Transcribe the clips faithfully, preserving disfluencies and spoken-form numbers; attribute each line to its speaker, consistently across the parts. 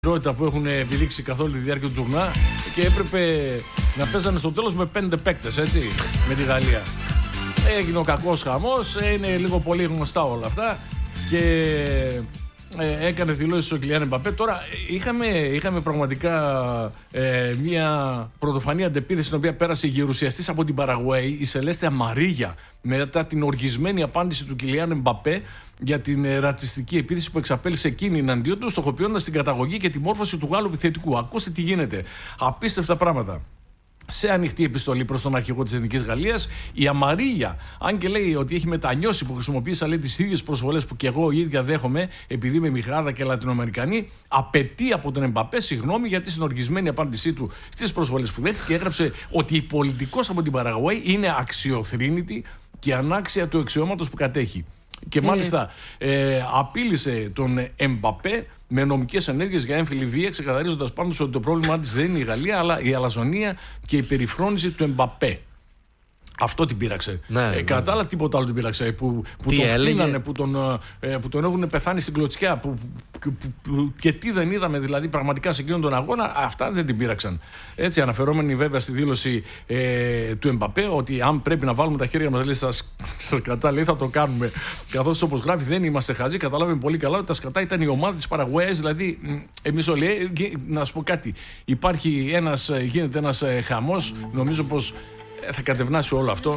Speaker 1: που έχουν επιδείξει καθ' όλη τη διάρκεια του τουρνά και έπρεπε να παίζανε στο τέλος με πέντε παίκτες, έτσι, με τη Γαλλία. Έγινε ο κακός χαμός, είναι λίγο πολύ γνωστά όλα αυτά και ε, έκανε δηλώσεις ο Κιλιάν Εμπαπέ. Τώρα είχαμε, είχαμε πραγματικά ε, μια πρωτοφανή αντεπίθεση στην οποία πέρασε γερουσιαστής από την Παραγουέη, η Σελέστε Αμαρίγια, μετά την οργισμένη απάντηση του Κιλιάν Εμπαπέ για την ε, ρατσιστική επίθεση που εξαπέλυσε εκείνη εναντίον του, στοχοποιώντας την καταγωγή και τη μόρφωση του Γάλλου επιθετικού. Ακούστε τι γίνεται. Απίστευτα πράγματα. Σε ανοιχτή επιστολή προς τον αρχηγό της Εθνικής Γαλλίας, η Αμαρίγια, αν και λέει ότι έχει μετανιώσει που χρησιμοποίησα λέει τις ίδιες προσβολές που και εγώ η ίδια δέχομαι, επειδή είμαι μιγράδα και Λατινοαμερικανή, απαιτεί από τον Εμπαπέ συγγνώμη για τη συνοργισμένη απάντησή του στις προσβολές που δέχτηκε. Έγραψε ότι η πολιτικός από την Παραγουέη είναι αξιοθρήνητη και ανάξια του αξιώματος που κατέχει. Και μάλιστα ε, απείλησε τον Εμπαπέ με νομικές ενέργειες για έμφυλη βία, ξεκαθαρίζοντας πάντως ότι το πρόβλημά της δεν είναι η Γαλλία, αλλά η αλαζονία και η περιφρόνηση του Εμπαπέ. Αυτό την πείραξε. Ναι, ε, ναι. Κατά άλλα, τίποτα άλλο την πείραξε. Που, που τον φτύνανε, που τον, ε, που τον έχουν πεθάνει στην κλωτσιά. Που, που, που, που, και τι δεν είδαμε δηλαδή πραγματικά σε εκείνον τον αγώνα, αυτά δεν την πείραξαν. Έτσι, αναφερόμενοι βέβαια στη δήλωση ε, του Εμπαπέ, ότι αν πρέπει να βάλουμε τα χέρια μας λέει, στα σκατά, λέει, θα το κάνουμε. Καθώς όπως γράφει, δεν είμαστε χαζοί. Καταλάβαμε πολύ καλά ότι τα σκατά ήταν η ομάδα της Παραγουέας. Δηλαδή, εμείς όλοι. Ε, να σου πω κάτι. Υπάρχει ένας, γίνεται ένας ε, χαμός. Νομίζω πως θα κατευνάσει όλο αυτό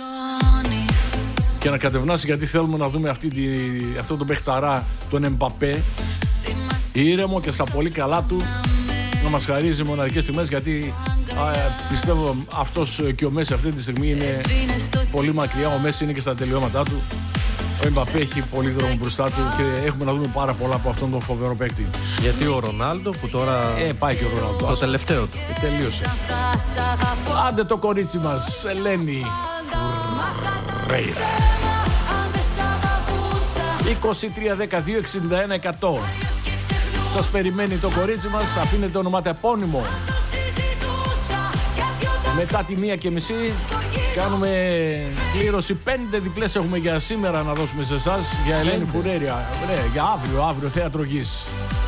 Speaker 1: και να κατευνάσει γιατί θέλουμε να δούμε αυτή τη, αυτό τον παιχταρά, τον Εμπαπέ, ήρεμο και στα πολύ καλά του, να μας χαρίζει μοναδικές στιγμές, γιατί α, πιστεύω αυτός και ο Μέση αυτή τη στιγμή είναι πολύ μακριά. Ο Μέση είναι και στα τελειώματά του. Ο Εμπαπέ έχει πολύ δρόμο μπροστά του και έχουμε να δούμε πάρα πολλά από αυτόν τον φοβερό παίκτη.
Speaker 2: Γιατί ο Ρονάλντο που τώρα.
Speaker 1: Ε, πάει και ο Ρονάλντο.
Speaker 2: Το τελευταίο του.
Speaker 1: Ε, τελείωσε. Άντε το κορίτσι μας, Ελένη Φουρέιρα. είκοσι τρία δεκαδύο εξήντα ένα εκατό. Σας περιμένει το κορίτσι μας, αφήνεται ονοματεπώνυμο. Μετά τη μία και μισή κάνουμε κλήρωση. Πέντε διπλές έχουμε για σήμερα να δώσουμε σε εσάς για Ελένη Φουρέιρα. Ναι, για αύριο, αύριο θέατρο Γης.